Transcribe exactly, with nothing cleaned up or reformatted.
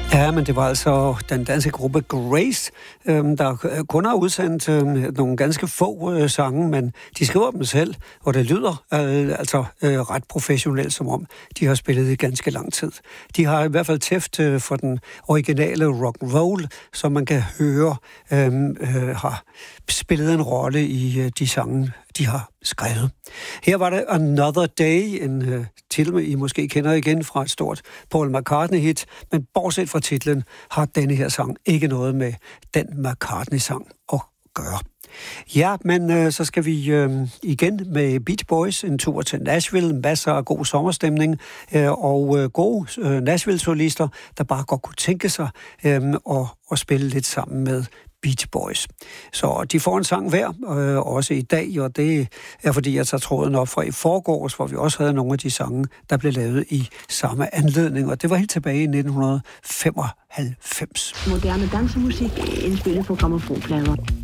Ja, men det var altså den danske gruppe Grace, øhm, der kun har udsendt øhm, nogle ganske få øh, sange, men de skriver dem selv, og det lyder øh, altså øh, ret professionelt, som om de har spillet i ganske lang tid. De har i hvert fald tæft øh, for den originale rock and roll, som man kan høre øhm, øh, har spillet en rolle i øh, de sange, de har skrevet. Her var det Another Day, en øh, titel, I måske kender igen fra et stort Paul McCartney-hit, men bortset fra titlen har denne her sang ikke noget med den McCartney-sang at gøre. Ja, men øh, så skal vi øh, igen med Beach Boys, en tur til Nashville, masser af god sommerstemning øh, og øh, gode øh, Nashville-solister, der bare godt kunne tænke sig øh, at, at spille lidt sammen med Beach Boys. Så de får en sang hver, øh, også i dag, og det er fordi, jeg tager tråden op fra i forgårs, hvor vi også havde nogle af de sange, der blev lavet i samme anledning, og det var helt tilbage i nitten femoghalvfems. Moderne dansemusik indspillet på grammofonplader.